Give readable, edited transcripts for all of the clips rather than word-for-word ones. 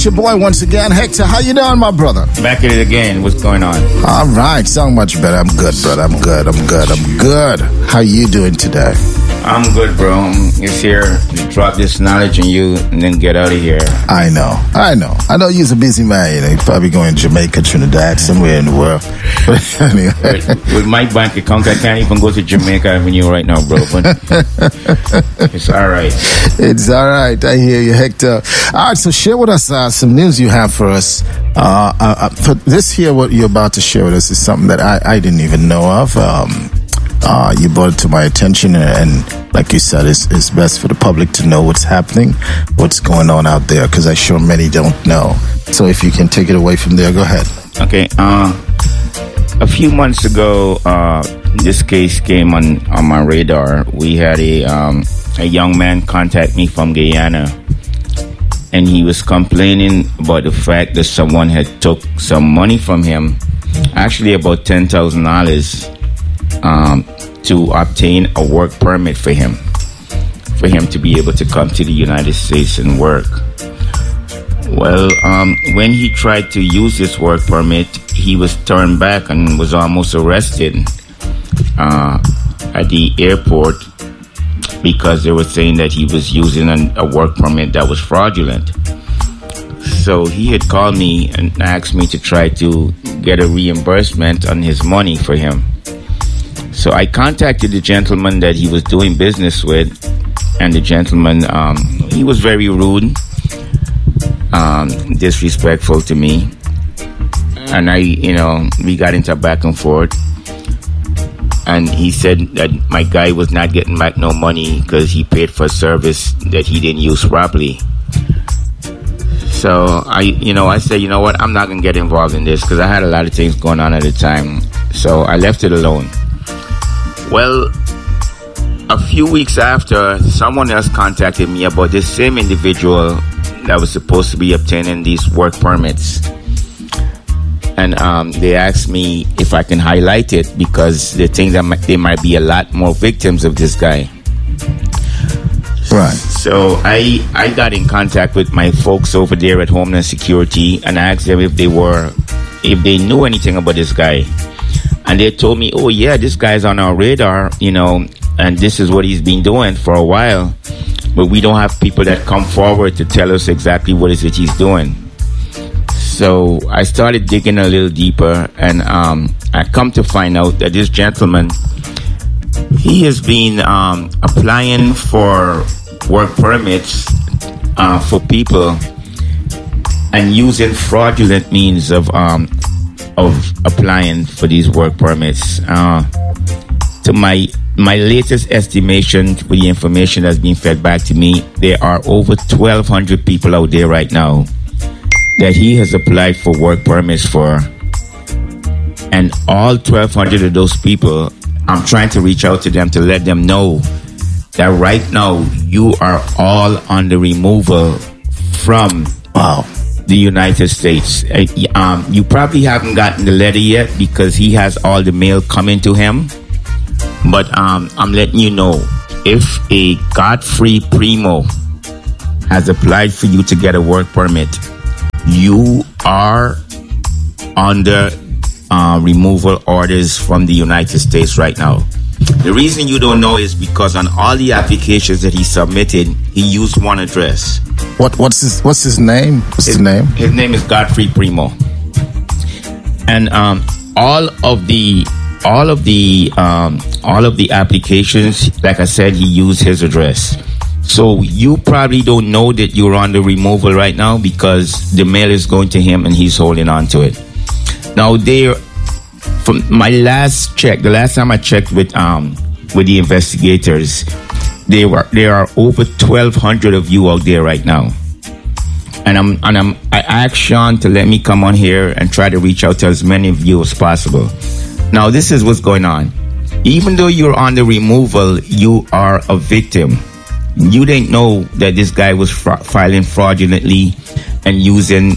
it's your boy once again, Hector. How you doing, my brother? Back at it again. What's going on? All right, sound much better. I'm good, brother. I'm good. How you doing today? I'm good, bro. I'm just here to drop this knowledge on you and then get out of here. I know you're a busy man. You're probably going to Jamaica, Trinidad, somewhere in the world. Anyway. With my bank account, I can't even go to Jamaica Avenue right now, bro. But it's all right. It's all right. I hear you, Hector. All right, so share with us some news you have for us. For this here, what you're about to share with us is something that I didn't even know of. You brought it to my attention, and like you said, it's best for the public to know what's happening, what's going on out there, because I'm sure many don't know. So if you can take it away from there, go ahead. Okay. A few months ago, this case came on my radar. We had a young man contact me from Guyana, and he was complaining about the fact that someone had took some money from him, actually about $10,000. To obtain a work permit for him to be able to come to the United States and work. Well, when he tried to use this work permit, he was turned back and was almost arrested at the airport because they were saying that he was using a work permit that was fraudulent. So he had called me and asked me to try to get a reimbursement on his money for him. So I contacted the gentleman that he was doing business with, and the gentleman, he was very rude, disrespectful to me. And we got into a back and forth. And he said that my guy was not getting back no money because he paid for a service that he didn't use properly. So I said, you know what, I'm not going to get involved in this because I had a lot of things going on at the time. So I left it alone. Well, a few weeks after, someone else contacted me about this same individual that was supposed to be obtaining these work permits. And they asked me if I can highlight it because they think that there might be a lot more victims of this guy. Right. So I got in contact with my folks over there at Homeland Security and asked them if they knew anything about this guy. And they told me, oh yeah, this guy's on our radar, and this is what he's been doing for a while. But we don't have people that come forward to tell us exactly what is it he's doing. So I started digging a little deeper, and I come to find out that this gentleman, he has been applying for work permits for people and using fraudulent means of applying for these work permits. To my latest estimation, with the information that's been fed back to me, there are over 1,200 people out there right now that he has applied for work permits for. And all 1,200 of those people, I'm trying to reach out to them to let them know that right now you are all on the removal from the United States. You probably haven't gotten the letter yet because he has all the mail coming to him. But I'm letting you know, if a Godfrey Primo has applied for you to get a work permit, you are under removal orders from the United States right now. The reason you don't know is because on all the applications that he submitted, he used one address. What's his name? His name? His name is Godfrey Primo. And all of the applications, like I said, he used his address. So you probably don't know that you're on the removal right now because the mail is going to him and he's holding on to it. Now from my last check, the last time I checked with the investigators, there are over 1,200 of you out there right now. And I asked Sean to let me come on here and try to reach out to as many of you as possible. Now, this is what's going on. Even though you're on the removal, you are a victim. You didn't know that this guy was filing fraudulently and using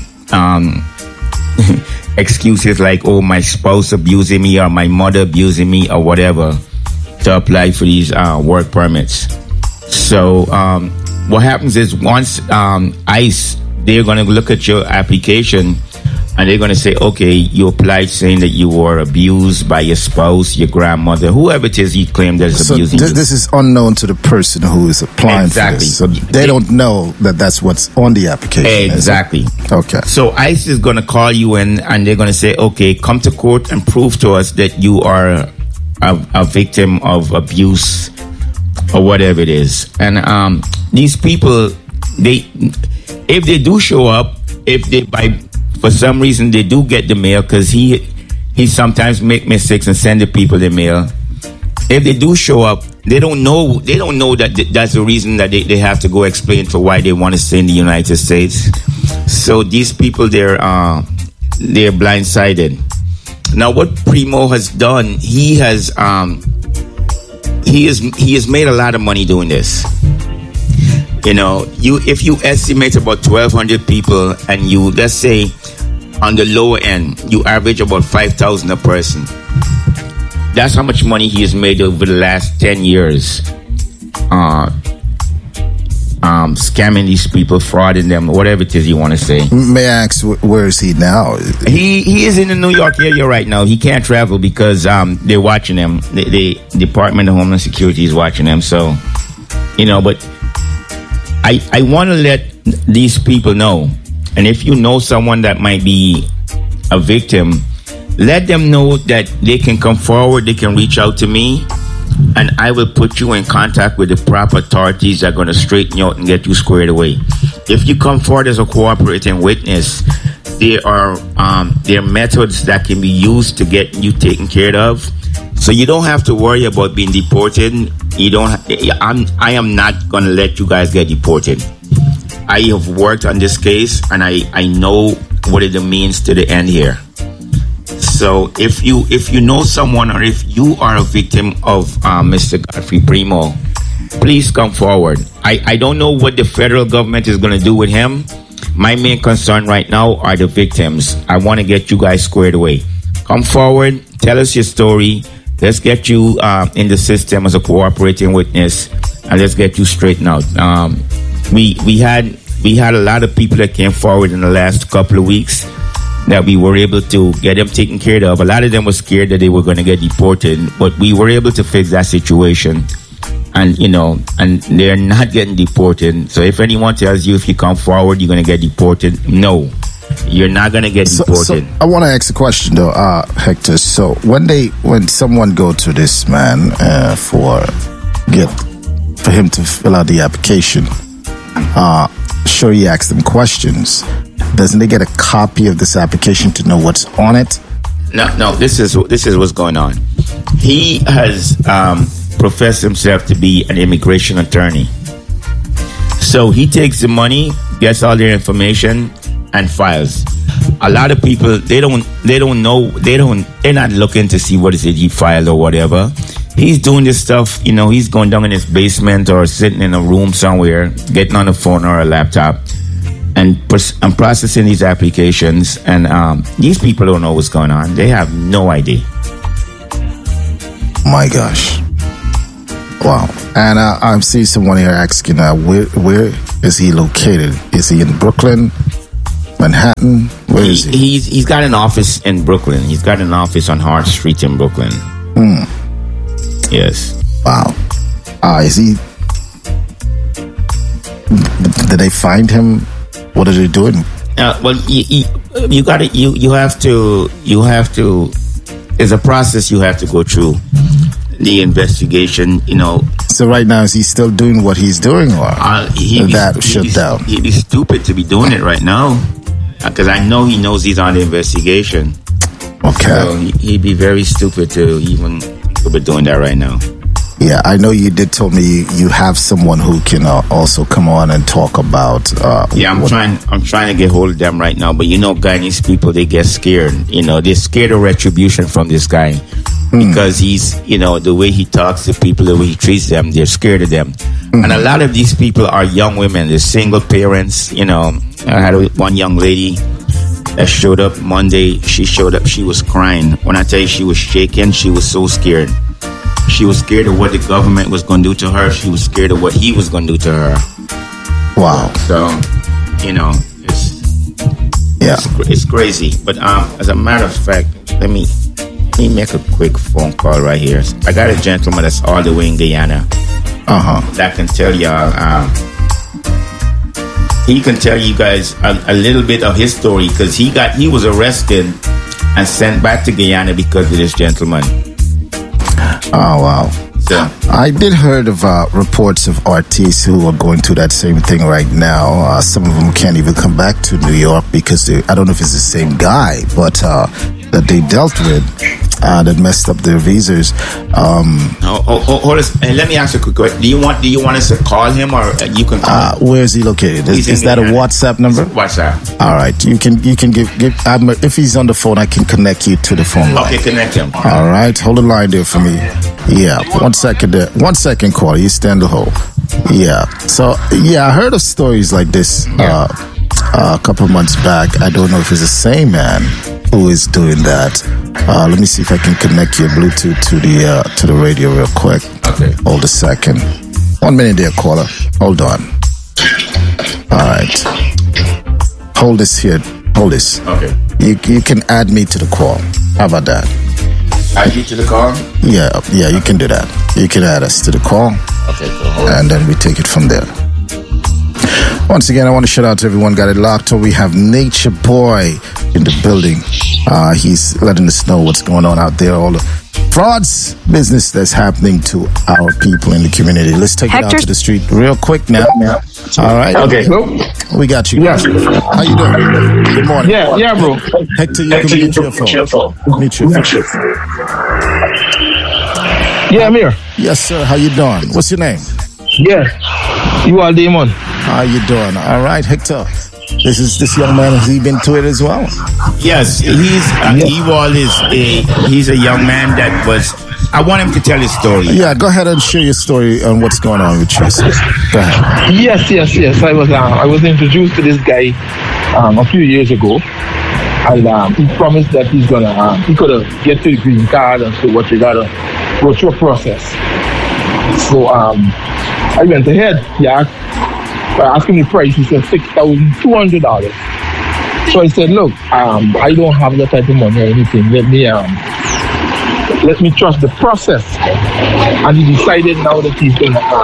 excuses like, oh, my spouse abusing me or my mother abusing me or whatever to apply for these work permits. So what happens is once ICE they're going to look at your application and they're going to say, okay, you applied saying that you were abused by your spouse, your grandmother, whoever it is you claim that is abusing you. This is unknown to the person who is applying for this. So they don't know that that's what's on the application. Exactly. Okay. So ICE is going to call you in and they're going to say, okay, come to court and prove to us that you are a victim of abuse or whatever it is. And these people, if they do show up, if they for some reason they do get the mail, because he sometimes make mistakes and send the people the mail. If they do show up, they don't know that that's the reason that they have to go explain for why they want to stay in the United States. So these people, they're blindsided. Now what Primo has done, he has made a lot of money doing this. You know, if you estimate about 1,200 people and you, let's say, on the lower end, you average about 5,000 a person. That's how much money he has made over the last 10 years. Scamming these people, frauding them, whatever it is you want to say. May I ask, where is he now? He is in the New York area right now. He can't travel because they're watching him. The Department of Homeland Security is watching him. So, you know, but I want to let these people know, and if you know someone that might be a victim, let them know that they can come forward, they can reach out to me, and I will put you in contact with the proper authorities that are going to straighten you out and get you squared away. If you come forward as a cooperating witness, there are methods that can be used to get you taken care of. So you don't have to worry about being deported. I am not going to let you guys get deported. I have worked on this case and I know what it means to the end here. So if you know someone or if you are a victim of Mr. Godfrey Primo, please come forward. I don't know what the federal government is going to do with him. My main concern right now are the victims. I want to get you guys squared away. Come forward, tell us your story. Let's get you in the system as a cooperating witness, and let's get you straightened out. We had a lot of people that came forward in the last couple of weeks that we were able to get them taken care of. A lot of them were scared that they were going to get deported, but we were able to fix that situation. And, you know, and they're not getting deported. So if anyone tells you if you come forward, you're going to get deported, no. You're not going to get deported. So I want to ask a question, though, Hector. So when someone go to this man for him to fill out the application, sure, he asks them questions. Doesn't he get a copy of this application to know what's on it? No. This is what's going on. He has professed himself to be an immigration attorney. So he takes the money, gets all their information, and files. A lot of people, they're not looking to see what is it he filed or whatever. He's doing this stuff, you know, he's going down in his basement or sitting in a room somewhere, getting on a phone or a laptop and processing these applications. And these people don't know what's going on. They have no idea. My gosh. Wow. And I see someone here asking, where is he located? Is he in Brooklyn? Manhattan? Where is he? He's got an office in Brooklyn. He's got an office on Hart Street in Brooklyn. Yes. Wow. Is he? Did they find him? What are they doing? Well, you got it. You have to. There's a process you have to go through. The investigation, you know. So right now, is he still doing what he's doing, or shut down? He'd be stupid to be doing it right now, because I know he knows he's on the investigation. Okay. So he'd be very stupid to even be doing that right now. Yeah, I know you did tell me you have someone who can also come on and talk about. I'm trying to get hold of them right now, but you know, Guyanese people, they get scared. You know, they're scared of retribution from this guy because he's, you know, the way he talks to people, the way he treats them, they're scared of them. And a lot of these people are young women. They're single parents. You know, I had one young lady that showed up Monday. She showed up. She was crying. When I tell you she was shaking, she was so scared. She was scared of what the government was going to do to her. She was scared of what he was going to do to her. Wow. So, you know, Yeah. It's crazy. But as a matter of fact, let me make a quick phone call right here. I got a gentleman that's all the way in Guyana. That can tell y'all. He can tell you guys a little bit of his story, because he was arrested and sent back to Guyana because of this gentleman. Oh, wow. So, I did heard of reports of artists who are going through that same thing right now. Some of them can't even come back to New York because I don't know if it's the same guy, but that they dealt with that messed up their visas. Hold on. Let me ask you a quick question. Do you want us to call him, or you can call him? Where is he located? Is that a WhatsApp number? WhatsApp. All right. You can give if he's on the phone, I can connect you to the phone line. Okay, connect him. All right. Hold the line there for me. Yeah. 1 second there. 1 second, caller. You stand the hold. Yeah. So, I heard of stories like this a couple of months back. I don't know if it's the same man who is doing that. Let me see if I can connect your Bluetooth to the radio real quick. Okay. Hold a second. 1 minute there, caller. Hold on. All right. Hold this here. Hold this. Okay. You can add me to the call. How about that? Add you to the call? Yeah, you can do that. You can add us to the call. Okay, cool. And then we take it from there. Once again, I want to shout out to everyone got it locked. We have Nature Boy in the building. He's letting us know what's going on out there, all the frauds business that's happening to our people in the community. Let's take it out to the street real quick now. All right. Okay. We got you. Yeah. How you doing? Good morning. Yeah, bro. Hector, you can mute your phone. Mute your phone. Yeah, I'm here. Yes, sir. How you doing? What's your name? Yeah. You are Damon. How you doing? All right, Hector. This young man, has he been to it as well? Yes, he's a young man that was. I want him to tell his story. Yeah, go ahead and share your story on what's going on with you. Go ahead. Yes. I was introduced to this guy a few years ago, and he promised that he could get to the green card, and so what you gotta go through a process. So I went ahead. Asking the price, he said $6,200. So I said, look, I don't have that type of money or anything. Let me trust the process. And he decided now that he's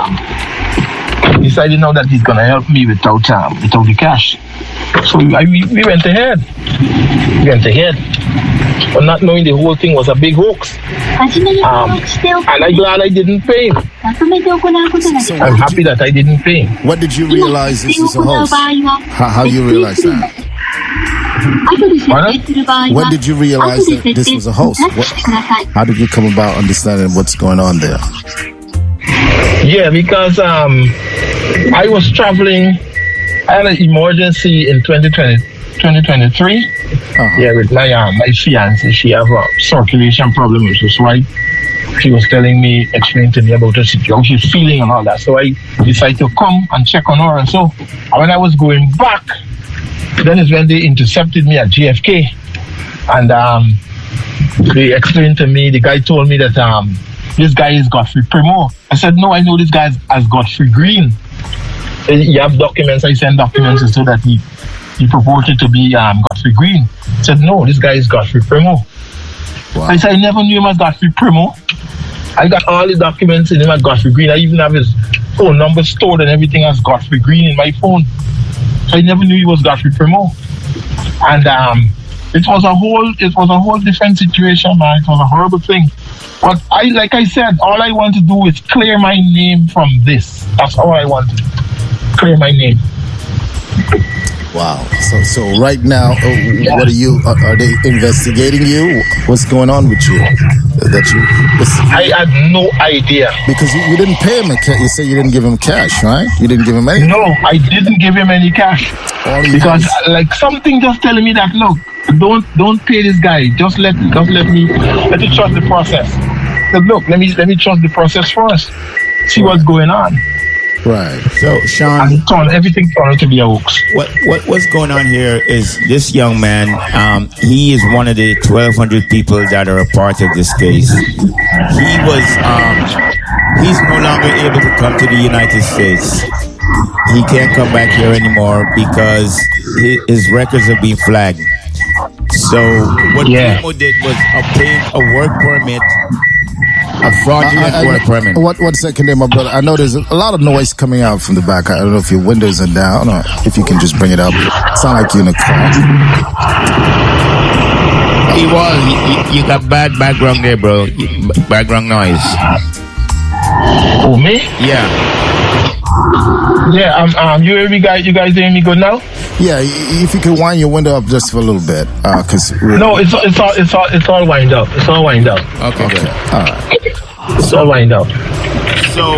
gonna help me without the cash. So we went ahead. But not knowing the whole thing was a big hoax. And I'm glad I didn't pay him. I'm happy that I didn't pay him. What did you realize this is a hoax? How you realize that? When did you realize that this was a hoax? How did you come about understanding what's going on there? Yeah, because I was traveling. I had an emergency in 2023. Yeah, with my fiance. She have a circulation problem, which is why she was explaining to me about her situation, how she's feeling and all that. So I decided to come and check on her. And so when I was going back, then is when they intercepted me at JFK. And they explained to me, the guy told me that this guy is Godfrey Primo. I said, no, I know this guy as Godfrey Green. You have documents, I sent documents so that he purported to be Godfrey Green. I said, no, this guy is Godfrey Primo. Wow. I said, I never knew him as Godfrey Primo. I got all the documents in him as Godfrey Green. I even have his phone number stored and everything as Godfrey Green in my phone. So I never knew he was Godfrey Primo. And it was a whole different situation, man. It was a horrible thing. But like I said, all I want to do is clear my name from this. That's all I want to do. Clear my name. Wow. So right now, what are they investigating you? What's going on with you? I had no idea. Because you didn't pay him. You said you didn't give him cash, right? You didn't give him any? No, I didn't give him any cash. Because like something just telling me that, look, don't pay this guy. Just let me trust the process. But look, let me trust the process first. See what's going on. Right. So, Sean, everything turned out to be a hoax. What's going on here is this young man. He is one of the 1,200 people that are a part of this case. He was. He's no longer able to come to the United States. he can't come back here anymore because his records have been flagged. So what Primo did was obtain a work permit, a fraudulent work permit. One second there, my brother. I know there's a lot of noise coming out from the back. I don't know if your windows are down or if you can just bring it up. Sound like you're in a car. You got bad background there, bro. Background noise. Oh, me? Yeah. Yeah, you hear me, guys? You guys hearing me good now? Yeah, if you can wind your window up just for a little bit, because no, it's all wind up. It's all wind up. Okay. Good. All right. It's all wind up. So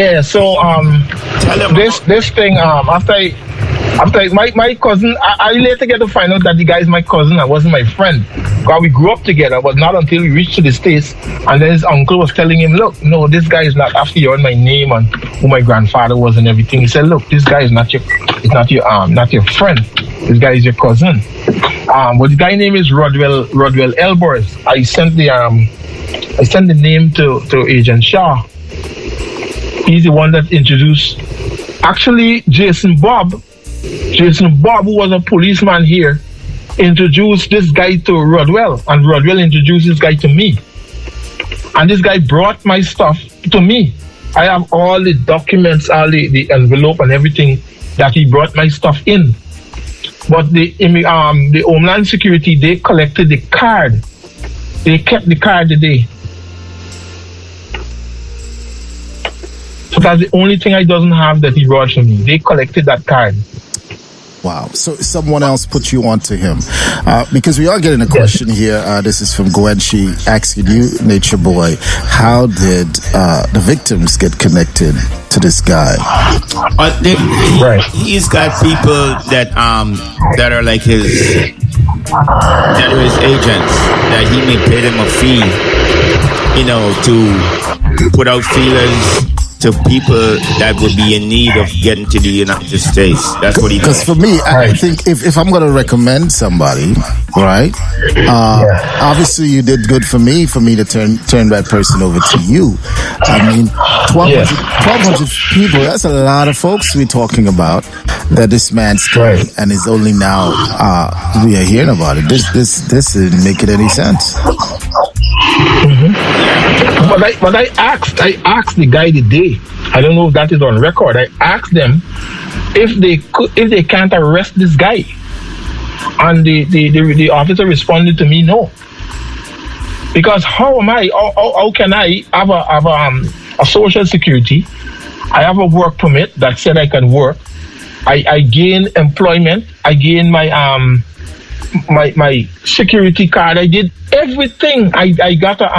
this thing after my cousin, I later get to find out that the guy is my cousin and wasn't my friend. Because we grew up together, but not until we reached to the States. And then his uncle was telling him, look, no, this guy is not, after you heard my name and who my grandfather was and everything. He said, look, this guy is not your friend. This guy is your cousin. But the guy's name is Rodwell Elbors. I sent the name to Agent Shaw. He's the one that introduced, actually, Jason Bob, who was a policeman here, introduced this guy to Rodwell, and Rodwell introduced this guy to me. And this guy brought my stuff to me. I have all the documents, all the envelope and everything that he brought my stuff in. But the Homeland Security, they collected the card. They kept the card today. So that's the only thing I doesn't have that he brought to me. They collected that card. Wow. So someone else put you on to him. Because we are getting a question here. This is from Gwen. She asking you, Nature Boy, how did the victims get connected to this guy? He's got people that are like his agents, that he may pay them a fee, to put out feelers to people that would be in need of getting to the United States. That's what he does. Because for me, I think if I'm going to recommend somebody, right? Obviously, you did good for me to turn that person over to you. I mean, 1,200 people, that's a lot of folks we're talking about that this man's killing, and it's only now we are hearing about it. This didn't make it any sense. Mm-hmm. But I asked the guy today. I don't know if that is on record. I asked them if they can't arrest this guy, and the officer responded to me no. Because how can I have a social security? I have a work permit that said I can work. I gain employment. I gain my security card. I did everything. I got a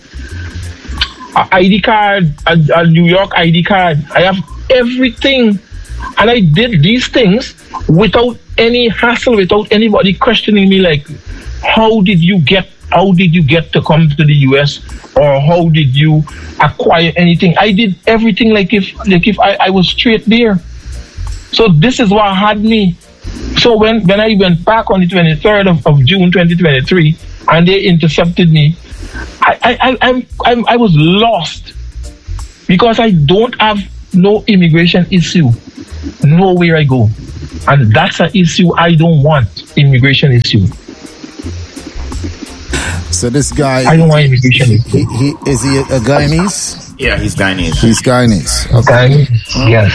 ID card, a New York ID card. I have everything, and I did these things without any hassle, without anybody questioning me like, how did you get to come to the US, or how did you acquire anything? I did everything like if I was straight there. So this is what had me. So when I went back on the 23rd of June 2023 and they intercepted me, I was lost because I don't have no immigration issue nowhere I go, and that's an issue I don't want. Immigration issue. So this guy, I don't want immigration. Is he a Guyanese? Yeah, he's Guyanese. He's Guyanese. Okay. Yes.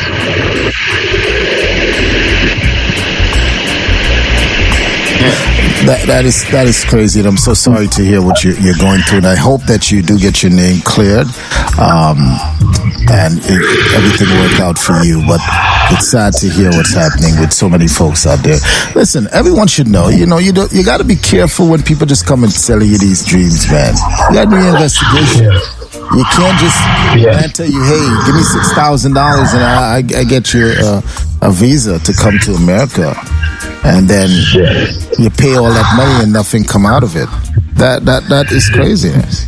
That is crazy, and I'm so sorry to hear what you're going through, and I hope that you do get your name cleared, and everything work out for you. But it's sad to hear what's happening with so many folks out there. Listen, everyone should know, you got to be careful when people just come and sell you these dreams, man. You got to do your investigation. You can't just tell you, hey, give me $6,000 and I get you a visa to come to America. And then you pay all that money and nothing come out of it. That is craziness.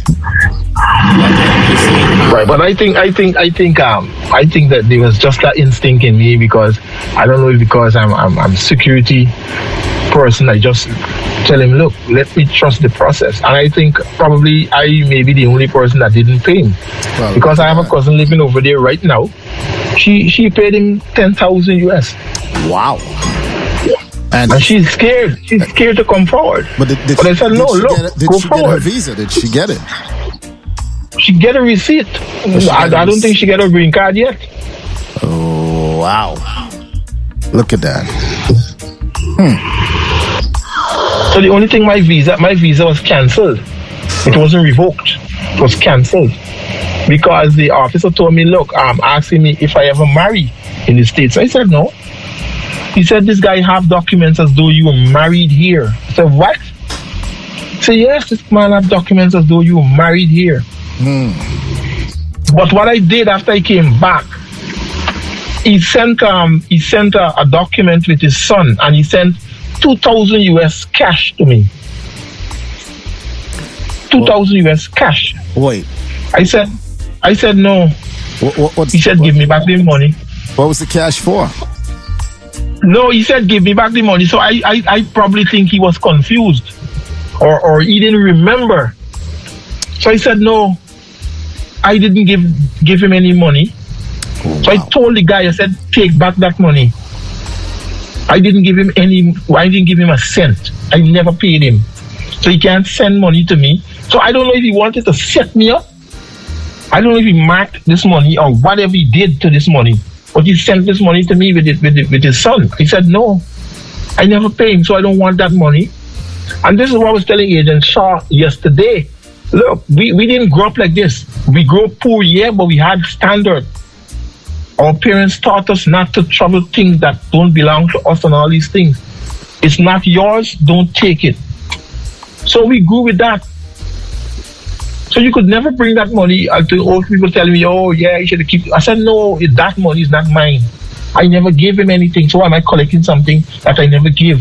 Right, but I think that there was just that instinct in me, because I don't know if because I'm a security person, I just tell him, look, let me trust the process. And I think probably I may be the only person that didn't pay him, because I have a cousin living over there right now, She paid him $10,000 US. Wow. And she's scared. She's scared to come forward. But I said, no, look, go forward. Get her visa? Did she get it? She get a receipt. I don't think she get a green card yet. Oh, wow. Look at that. So the only thing, my visa was cancelled. It wasn't revoked. It was cancelled. Because the officer told me, look, asking me if I ever marry in the States. I said, no. He said, this guy have documents as though you were married here. I said, what? I said, yes, this man have documents as though you were married here. But what I did after I came back, he sent a document with his son, and he sent $2,000 US cash to me. $2,000 US cash. Wait. I said no. He said, give me back the money. What was the cash for? No, he said, give me back the money. So I probably think he was confused, or he didn't remember. So I said, no, I didn't give him any money. Wow. So I told the guy, I said, take back that money. I didn't give him a cent. I never paid him. So he can't send money to me. So I don't know if he wanted to set me up. I don't know if he marked this money or whatever he did to this money. But he sent this money to me with his son. He said, no, I never paid him, so I don't want that money. And this is what I was telling Agent Shaw yesterday. Look, we didn't grow up like this. We grew up poor, yeah, but we had standard. Our parents taught us not to trouble things that don't belong to us and all these things. It's not yours, don't take it. So we grew with that. So you could never bring that money to old people telling me, oh, yeah, you should keep it. I said, no, that money is not mine. I never gave him anything. So why am I collecting something that I never give?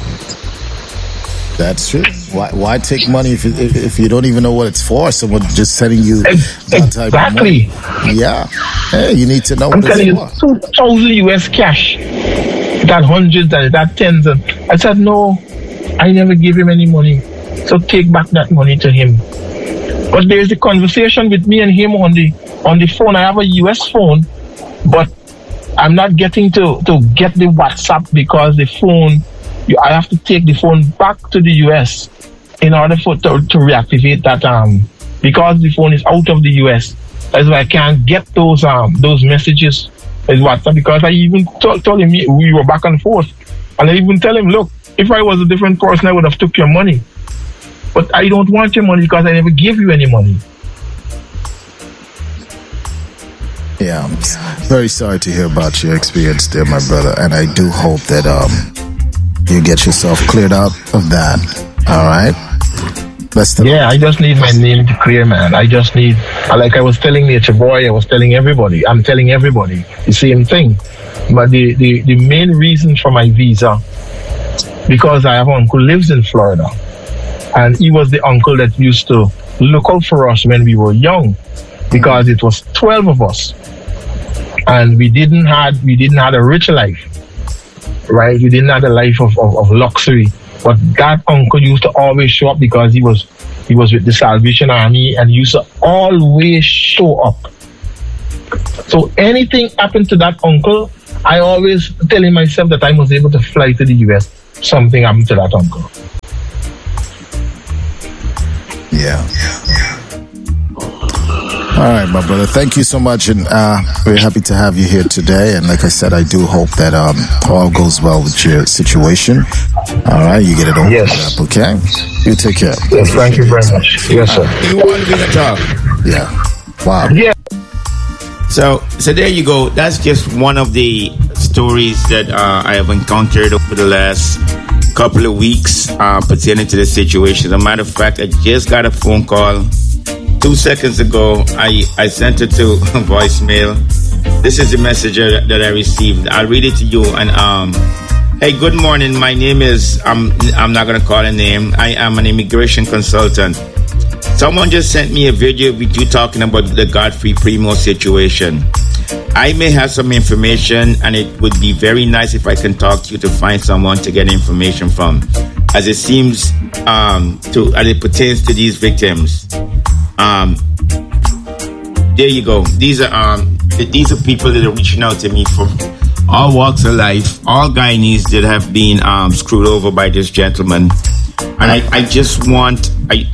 That's true. Why take money if you don't even know what it's for? Someone just sending you that type of money. Yeah. Hey, you need to know what it's for. I'm telling you, $2,000 US cash. That hundreds and that tens. I said, no, I never give him any money. So take back that money to him. But there's a conversation with me and him on the phone. I have a US phone, but I'm not getting to get the WhatsApp because the phone, I have to take the phone back to the US in order to reactivate that because the phone is out of the US. That's why I can't get those messages with WhatsApp, because I even told him we were back and forth. And I even tell him, look, if I was a different person, I would have took your money. But I don't want your money because I never gave you any money. Yeah, I'm very sorry to hear about your experience there, my brother. And I do hope that you get yourself cleared up of that. All right? I just need my name to clear, man. I just need, like I was telling Nature Boy, I was telling everybody, I'm telling everybody the same thing. But the main reason for my visa, because I have an uncle who lives in Florida. And he was the uncle that used to look out for us when we were young, because it was 12 of us. And we didn't have a rich life, right? We didn't have a life of luxury. But that uncle used to always show up because he was with the Salvation Army, and he used to always show up. So anything happened to that uncle, I always telling myself that I was able to fly to the US. Something happened to that uncle. Yeah. All right, my brother. Thank you so much, and we're happy to have you here today. And like I said, I do hope that all goes well with your situation. All right, you get it opened up, okay? You take care. Yes, thank you very much. Yes, sir. You want to talk? Yeah. Wow. Yeah. So there you go. That's just one of the stories that I have encountered over the last couple of weeks pertaining to this situation. As a matter of fact, I just got a phone call 2 seconds ago. I sent it to voicemail. This is the message that I received. I'll read it to you. And hey, good morning. My name is I'm not gonna call a name. I am an immigration consultant. Someone just sent me a video with you talking about the Godfrey Primo situation. I may have some information, and it would be very nice if I can talk to you to find someone to get information from, as it seems as it pertains to these victims. There you go. These are these are people that are reaching out to me from all walks of life, all Guyanese that have been screwed over by this gentleman. And I just want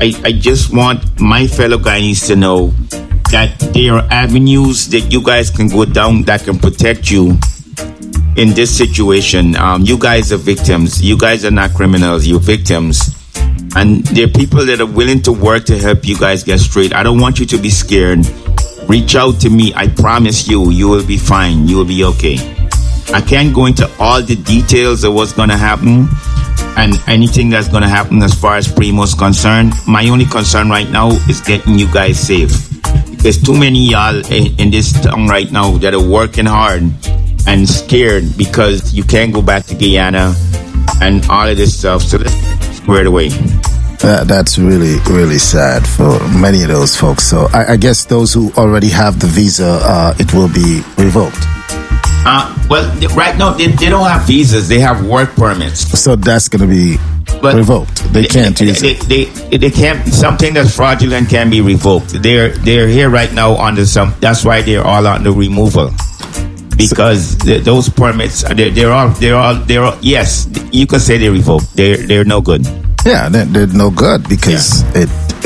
my fellow Guyanese to know that there are avenues that you guys can go down that can protect you in this situation. You guys are victims. You guys are not criminals. You're victims. And there are people that are willing to work to help you guys get straight. I don't want you to be scared. Reach out to me. I promise you, you will be fine. You will be okay. I can't go into all the details of what's going to happen and anything that's going to happen as far as Primo's concerned. My only concern right now is getting you guys safe. There's too many y'all in this town right now that are working hard and scared because you can't go back to Guyana and all of this stuff. So let's square it away. That's really, really sad for many of those folks. So I guess those who already have the visa, it will be revoked. Well, right now, they don't have visas. They have work permits. So that's going to be revoked. They can't use it. They can't. Something that's fraudulent can be revoked. They're here right now under some. That's why they're all on the removal. Because those permits, they're all. Yes, you can say they're revoked. They're no good. Yeah, they're no good because it.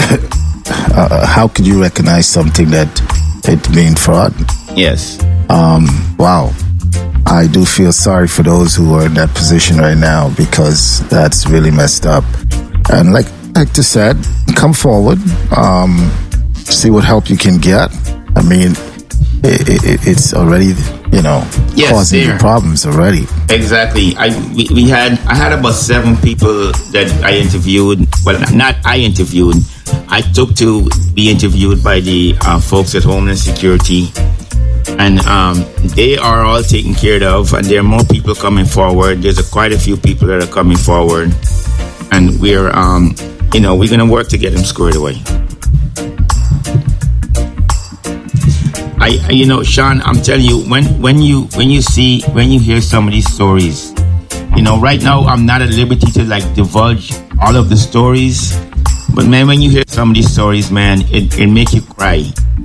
How could you recognize something that it mean fraud? Yes. Wow. I do feel sorry for those who are in that position right now because that's really messed up. And like Hector said, come forward, see what help you can get. I mean, it's already, causing you problems already. Exactly. I had about 7 people that I interviewed. Well, not I interviewed. I took to be interviewed by the folks at Homeland Security. And they are all taken care of, and there are more people coming forward. There's quite a few people that are coming forward, and we're we're going to work to get them squared away. Sean, I'm telling you, when you hear some of these stories, right now I'm not at liberty to divulge all of the stories, but man, when you hear some of these stories, man, it make you cry,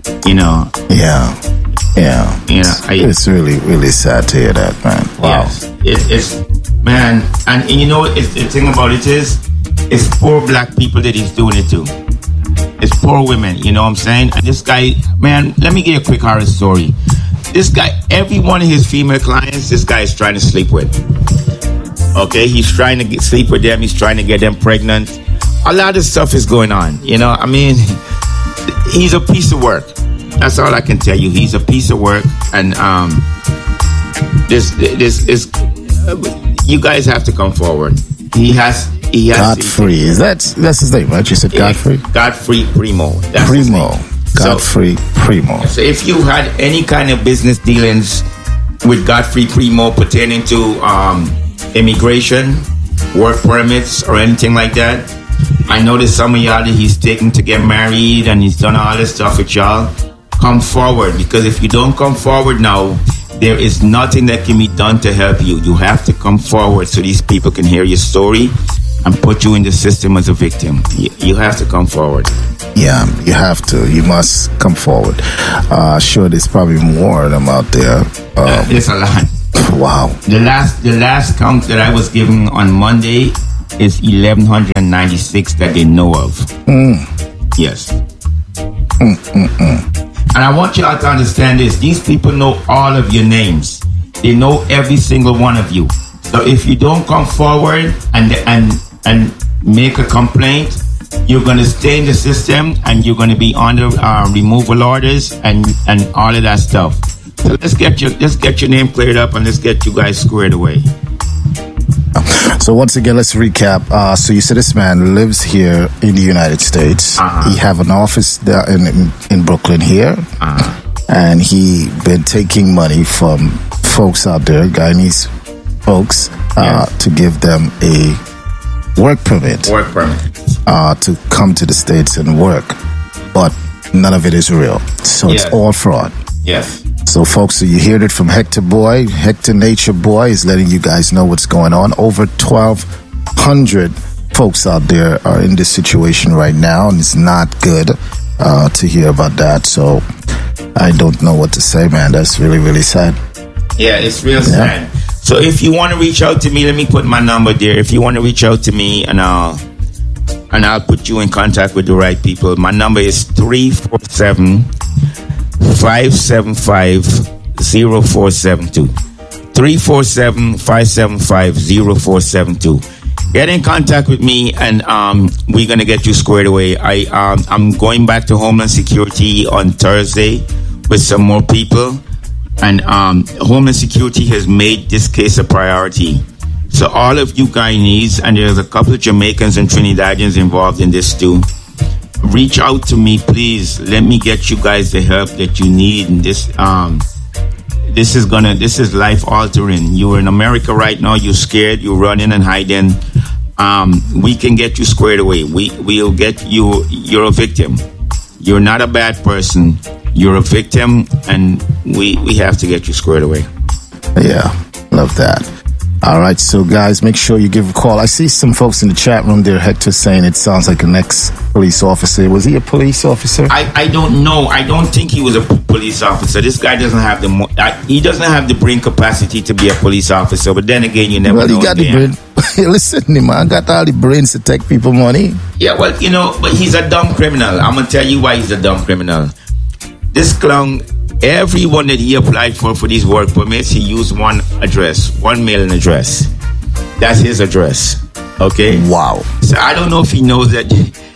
Yeah. It's really, really sad to hear that, man. Wow. Yes, it's man, and the thing about it is, it's poor black people that he's doing it to. It's poor women, you know what I'm saying? And this guy, man, let me give you a quick horror story. This guy, every one of his female clients, this guy is trying to sleep with. Okay, he's trying to sleep with them. He's trying to get them pregnant. A lot of stuff is going on. I mean, he's a piece of work. That's all I can tell you. He's a piece of work, and this is. You guys have to come forward. He has. Godfrey, that's his name, right? You said Godfrey. Godfrey Primo. That's Primo. Godfrey Primo. So if you had any kind of business dealings with Godfrey Primo pertaining to immigration, work permits, or anything like that, I noticed some of y'all that he's taken to get married, and he's done all this stuff with y'all. Come forward, because if you don't come forward now, there is nothing that can be done to help you. You have to come forward so these people can hear your story and put you in the system as a victim. You have to come forward. Yeah, you have to. You must come forward. Sure, there's probably more of them out there. There's a lot. Wow. The last count that I was given on Monday is 1,196 that they know of. Yes. And I want y'all to understand this. These people know all of your names. They know every single one of you. So if you don't come forward and make a complaint, you're going to stay in the system, and you're going to be under removal orders and all of that stuff. So let's get your name cleared up, and let's get you guys squared away. So once again, let's recap. So you said this man lives here in the United States. He have an office there in Brooklyn here. And he been taking money from folks out there, Guyanese folks, to give them a work permit. To come to the States and work. But none of it is real. So it's all fraud. Yes. So, folks, so you heard it from Hector Boy. Hector Nature Boy is letting you guys know what's going on. Over 1,200 folks out there are in this situation right now, and it's not good to hear about that. So, I don't know what to say, man. That's really, really sad. Yeah, it's real sad. So if you want to reach out to me, let me put my number there. If you want to reach out to me, and I'll put you in contact with the right people. My number is 347-575-0472. 347-575-0472. Get in contact with me, and we're gonna get you squared away. I'm going back to Homeland Security on Thursday with some more people, and Homeland Security has made this case a priority. So all of you Guyanese, and there's a couple of Jamaicans and Trinidadians involved in this too, reach out to me, please. Let me get you guys the help that you need. And this is life altering. You're in America right now. You're scared. You're running and hiding. We can get you squared away. We'll get you. You're a victim. You're not a bad person. You're a victim, and we have to get you squared away. Yeah, love that. All right, so guys, make sure you give a call. I see some folks in the chat room there, Hector, saying it sounds like an ex-police officer. Was he a police officer? I don't know. I don't think he was a police officer. This guy doesn't have he doesn't have the brain capacity to be a police officer. But then again, you never know. Well, he got the brain. Listen, man, got all the brains to take people money. Yeah, well, but he's a dumb criminal. I'm gonna tell you why he's a dumb criminal. This clown. Everyone that he applied for these work permits, he used one address, one mailing address. That's his address. Okay? Wow. So I don't know if he knows that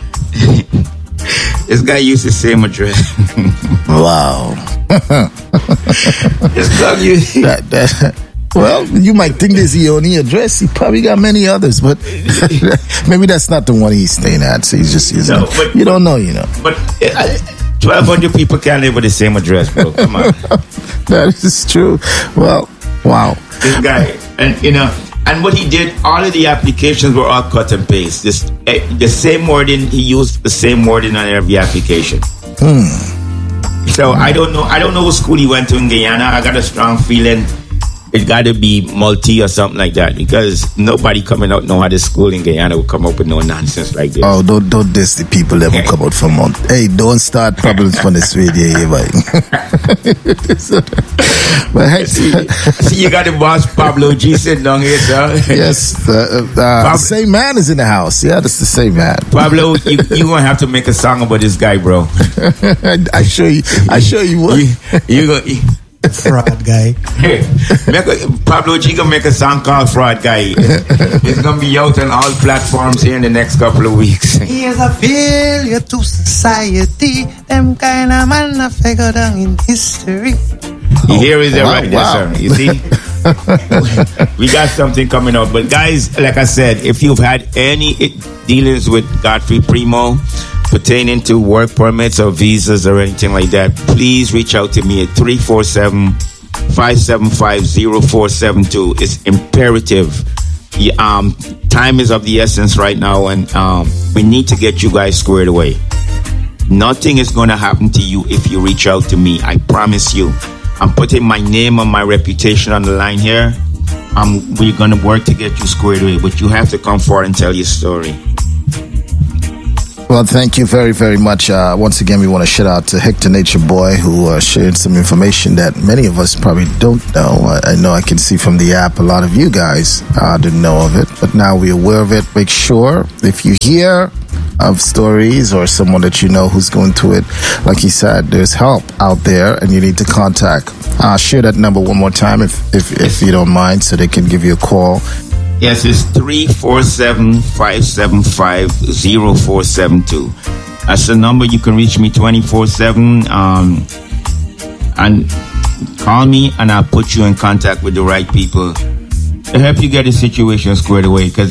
this guy used the same address. Wow. This clown used well, you might think this is the only address. He probably got many others, but maybe that's not the one he's staying at. So he's just using it. You don't know, But 1,200 people can't live with the same address, bro. Come on. That is true. Well, wow. This guy, and and what he did, all of the applications were all cut and paste. The same wording, he used the same wording on every application. So I don't know what school he went to in Guyana. I got a strong feeling it got to be multi or something like that, because nobody coming out know how this school in Guyana will come up with no nonsense like this. Oh, don't diss the people that will come out from Mount. Hey, don't start problems from this radio, But hey, see, you got the boss Pablo G sitting down here, sir. Yes, the same man is in the house. Yeah, that's the same man. Pablo, you gonna have to make a song about this guy, bro. I sure you would. You go. Fraud guy. Pablo G gonna make a song called Fraud Guy. It's gonna be out on all platforms here in the next couple of weeks. He is a failure to society. Them kind of man a figure down in history. You hear it right there, sir. You see? We got something coming up. But guys, like I said, if you've had any dealings with Godfrey Primo pertaining to work permits or visas or anything like that, please reach out to me at 347-575-0472. It's imperative. Time is of the essence right now, and we need to get you guys squared away. Nothing is going to happen to you if you reach out to me. I promise you. I'm putting my name and my reputation on the line here. We're going to work to get you squared away, but you have to come forward and tell your story. Well, thank you very, very much. Once again, we want to shout out to Hector Nature Boy, who shared some information that many of us probably don't know. I know I can see from the app a lot of you guys didn't know of it, but now we're aware of it. Make sure if you hear of stories or someone that you know who's going through it, like he said, there's help out there and you need to contact. Share that number one more time if you don't mind, so they can give you a call. Yes, it's 347-575-0472. That's the number. You can reach me 24/7 and call me, and I'll put you in contact with the right people to help you get the situation squared away. Because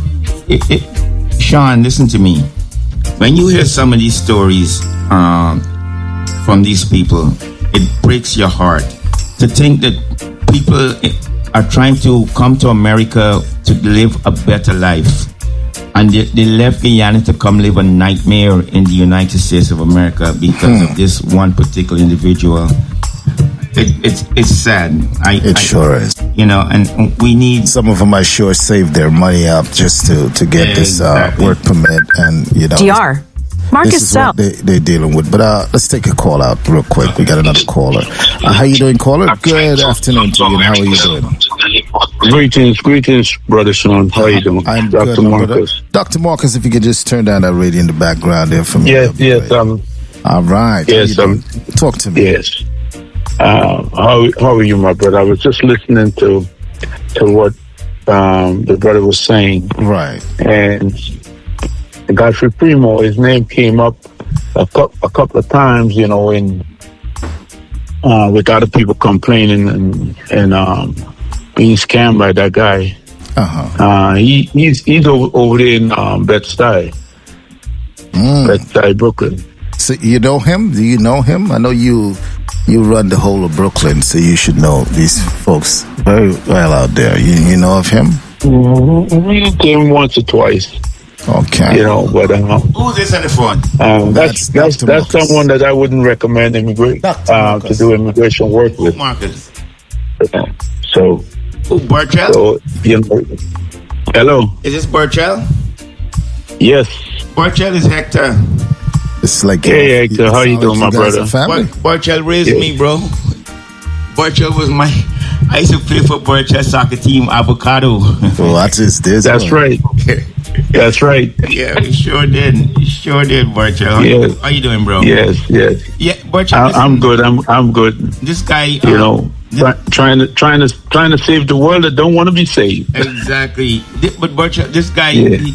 Sean, listen to me. When you hear some of these stories from these people, it breaks your heart to think that people are trying to come to America to live a better life, and they left Guyana to come live a nightmare in the United States of America because of this one particular individual. It's sad. It sure is. And we need. Some of them, I sure saved their money up just to get this work permit, and DR. This is what they're dealing with. But let's take a call out real quick. We got another caller. How you doing, caller? Good afternoon to you. And how are you doing? Greetings, Brother Sean. How are you doing? I'm Dr. good, Marcus. Dr. Marcus, if you could just turn down that radio in the background there for me. Yes. All right. Yes. Talk to me. Yes. How are you, my brother? I was just listening to what the brother was saying. Right. And Godfrey Primo, his name came up a couple of times, in with other people complaining and being scammed by that guy. He's over there in Bed-Stuy, Bed-Stuy, Brooklyn. So you know him? Do you know him? I know you run the whole of Brooklyn, so you should know these folks very well out there. You know of him? We came once or twice. Okay. But who's this on the phone? That's someone that I wouldn't recommend to do immigration work with. Marcus. So. Burchell? So, hello. Is this Burchell? Yes. Burchell is Hector. It's like hey Hector, how you doing, my brother? Burchell raised me, bro. Burchell was I used to play for Burchell soccer team, Avocado. What is this? That's right. That's right. Yeah, we sure did. Burchell. Yes. How you doing, bro? Yes. Yeah, Burchell. I'm good. I'm good. This guy, trying to save the world that don't want to be saved. Exactly. But Burchell, this guy,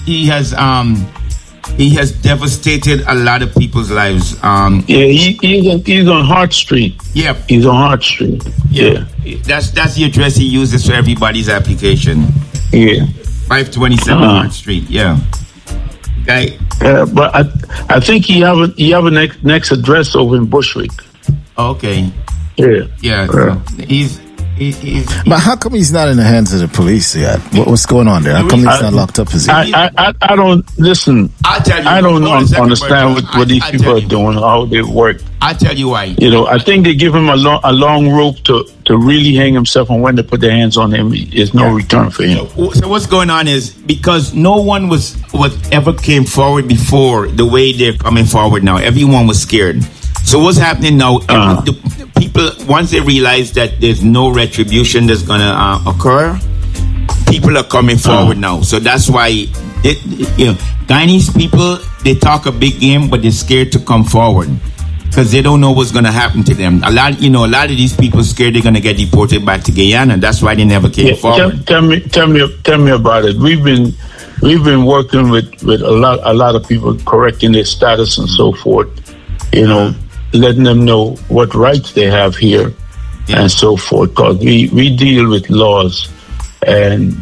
he has devastated a lot of people's lives. He's on Hart Street. Yeah, he's on Hart Street. Yeah. That's the address he uses for everybody's application. Yeah, 527 Hart Street. Yeah. Okay. But I think he have a next address over in Bushwick. Okay. Yeah. So he's. But how come he's not in the hands of the police yet? What's going on there? How come he's not locked up? I don't listen. I'll tell you. I don't understand what these people are doing, how they work. I'll tell you why. I think they give him a long rope to really hang himself, and when they put their hands on him, there's no return for him. So what's going on is because no one was ever came forward before the way they're coming forward now. Everyone was scared. So what's happening now? The people, once they realize that there's no retribution that's going to occur, people are coming forward now. So that's why, Guyanese people, they talk a big game, but they're scared to come forward because they don't know what's going to happen to them. A lot of these people are scared they're going to get deported back to Guyana. That's why they never came forward. Tell me about it. We've been working with a lot of people, correcting their status and so forth. Letting them know what rights they have here and so forth. Because we deal with laws, and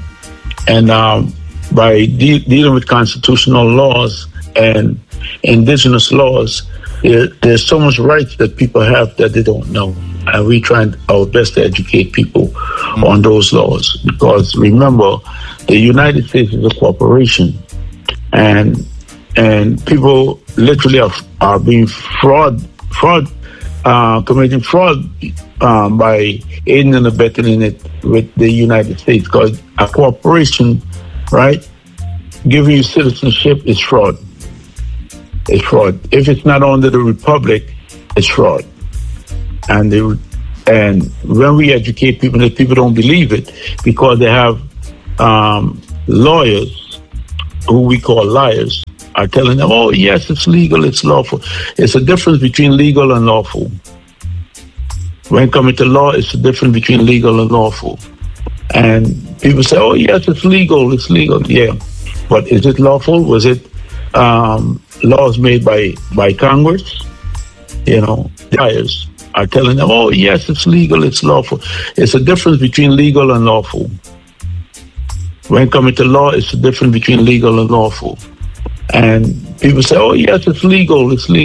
by dealing with constitutional laws and indigenous laws, there's so much rights that people have that they don't know. And we try our best to educate people on those laws. Because remember, the United States is a corporation, and people literally are being committing fraud by aiding and abetting it with the United States. Because a corporation, right, giving you citizenship is fraud. It's fraud. If it's not under the Republic, it's fraud. And when we educate people, that people don't believe it because they have lawyers who we call liars, are telling them, oh, yes, it's legal, it's lawful. It's a difference between legal and lawful. When coming to law, it's a difference between legal and lawful. And people say, oh, yes, it's legal. Yeah. But is it lawful? Was it laws made by Congress? Liars are telling them, oh, yes, it's legal, it's lawful. It's a difference between legal and lawful. When coming to law, it's a difference between legal and lawful. And people say, oh, yes, it's legal.